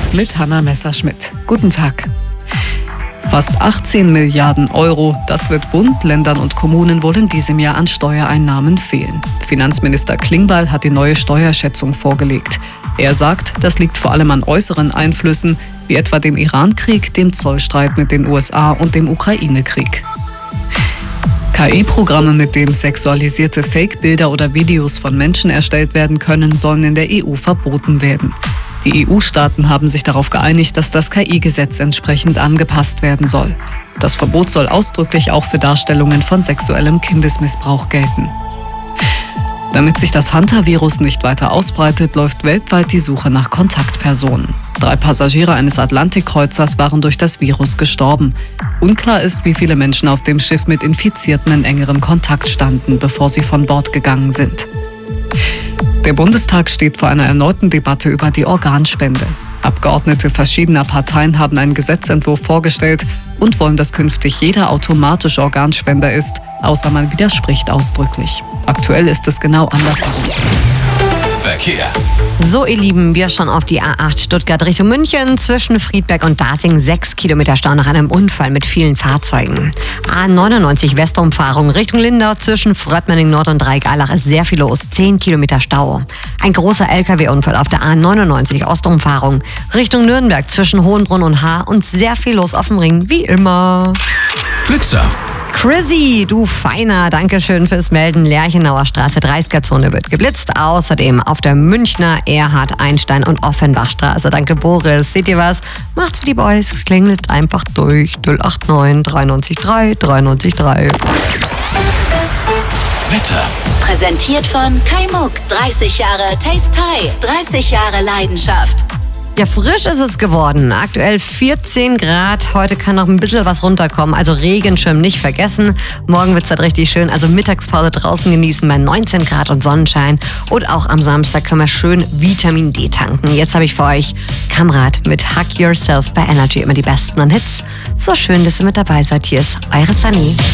mit Hanna Messerschmidt. Guten Tag. Fast 18 Milliarden Euro, das wird Bund, Ländern und Kommunen wohl in diesem Jahr an Steuereinnahmen fehlen. Finanzminister Klingbeil hat die neue Steuerschätzung vorgelegt. Er sagt, das liegt vor allem an äußeren Einflüssen, wie etwa dem Iran-Krieg, dem Zollstreit mit den USA und dem Ukraine-Krieg. KI-Programme, mit denen sexualisierte Fake-Bilder oder Videos von Menschen erstellt werden können, sollen in der EU verboten werden. Die EU-Staaten haben sich darauf geeinigt, dass das KI-Gesetz entsprechend angepasst werden soll. Das Verbot soll ausdrücklich auch für Darstellungen von sexuellem Kindesmissbrauch gelten. Damit sich das Hantavirus nicht weiter ausbreitet, läuft weltweit die Suche nach Kontaktpersonen. 3 Passagiere eines Atlantikkreuzers waren durch das Virus gestorben. Unklar ist, wie viele Menschen auf dem Schiff mit Infizierten in engerem Kontakt standen, bevor sie von Bord gegangen sind. Der Bundestag steht vor einer erneuten Debatte über die Organspende. Abgeordnete verschiedener Parteien haben einen Gesetzentwurf vorgestellt und wollen, dass künftig jeder automatisch Organspender ist, außer man widerspricht ausdrücklich. Aktuell ist es genau andersherum. Verkehr. So, ihr Lieben, wir schauen auf die A8 Stuttgart Richtung München. Zwischen Friedberg und Dasing 6 Kilometer Stau nach einem Unfall mit vielen Fahrzeugen. A99 Westumfahrung Richtung Lindau zwischen Fröttmenning Nord und Dreigalach ist sehr viel los. 10 Kilometer Stau. Ein großer LKW-Unfall auf der A99 Ostumfahrung Richtung Nürnberg zwischen Hohenbrunn und Haar und sehr viel los auf dem Ring, wie immer. Blitzer. Chrissy, du Feiner, Dankeschön fürs Melden. Lerchenauer Straße 30er-Zone wird geblitzt. Außerdem auf der Münchner Erhard, Einstein und Offenbachstraße. Danke, Boris. Seht ihr was? Macht's wie die Boys. Es klingelt einfach durch. 089 93 3 93 3. Wetter. Präsentiert von Kai Muck. 30 Jahre Taste Thai. 30 Jahre Leidenschaft. Ja, frisch ist es geworden. Aktuell 14 Grad. Heute kann noch ein bisschen was runterkommen. Also Regenschirm nicht vergessen. Morgen wird's halt richtig schön. Also Mittagspause draußen genießen bei 19 Grad und Sonnenschein. Und auch am Samstag können wir schön Vitamin D tanken. Jetzt habe ich für euch Kamrat mit Hug Yourself bei Energy. Immer die besten Hits. So schön, dass ihr mit dabei seid. Hier ist eure Sunny.